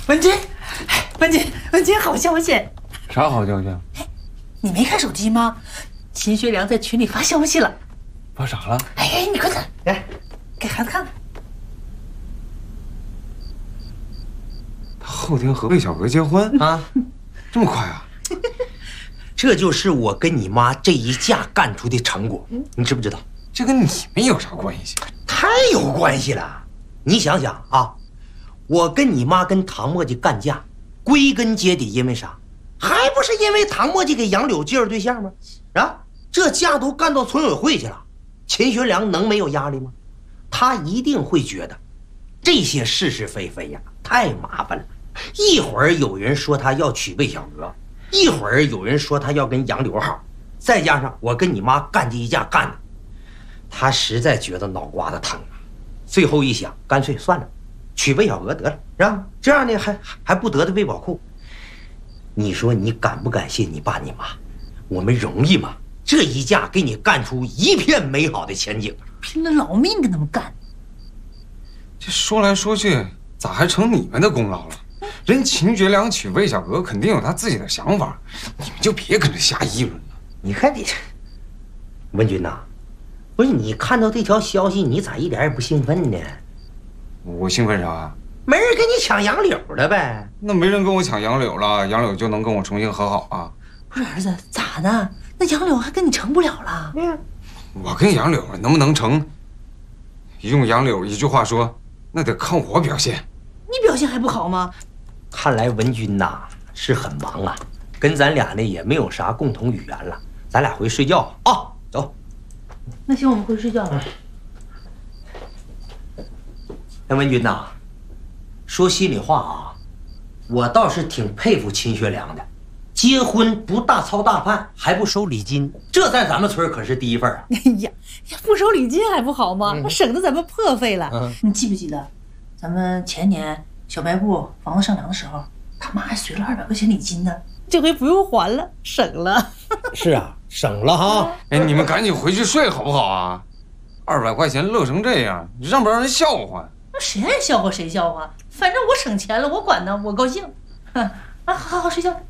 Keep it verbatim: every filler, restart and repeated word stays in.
文君，文君，文君，好消息！ 啥好消息？ 哎，你没看手机吗？秦学良在群里发消息了。 发啥了？ 哎，你快点来，给孩子看看。 他后天和魏小娥结婚啊？这么快啊？ 这就是我跟你妈这一架干出的成果，你知不知道？ 这跟你们有啥关系？ 太有关系了！你想想啊，我跟你妈跟唐墨迹干架，归根结底因为啥？还不是因为唐墨迹给杨柳介绍对象吗？啊，这架都干到村委会去了，秦学良能没有压力吗？他一定会觉得这些是是非非呀，太麻烦了。一会儿有人说他要娶魏小娥，一会儿有人说他要跟杨柳好，再加上我跟你妈干这一架干的，他实在觉得脑瓜子疼。最后一想，干脆算了，娶魏小娥得了，是吧？这样呢还还不得罪魏宝库。你说你感不感谢你爸你妈？我们容易吗？这一架给你干出一片美好的前景， 拼了老命跟他们干。 这说来说去，咋还成你们的功劳了？人秦学良娶魏小娥肯定有他自己的想法，你们就别跟着瞎议论了。 你看你，文军呐，不是你看到这条消息，你咋一点也不兴奋呢？ 我兴奋啥？ 没人跟你抢杨柳了呗？ 那没人跟我抢杨柳了，杨柳就能跟我重新和好啊？ 不是儿子，咋的？那杨柳还跟你成不了了？ 嗯， 我跟杨柳能不能成？用杨柳一句话说，那得看我表现。 你表现还不好吗？ 看来文军呐是很忙啊，跟咱俩呢也没有啥共同语言了，咱俩回睡觉啊，走。 那行，我们回睡觉了。 哎，文军呐，说心里话啊，我倒是挺佩服秦学良的，结婚不大操大办，还不收礼金，这在咱们村可是第一份啊。 哎呀，不收礼金还不好吗？那、嗯、省得咱们破费了。嗯、你记不记得，咱们前年小卖部房子上梁的时候，他妈还随了二百块钱礼金呢。这回不用还了，省了。 是啊，省了哈。 哎，你们赶紧回去睡好不好啊？二百块钱乐成这样，让不让人笑话？ 那谁爱笑话谁笑话，反正我省钱了，我管呢，我高兴。啊，好好睡觉。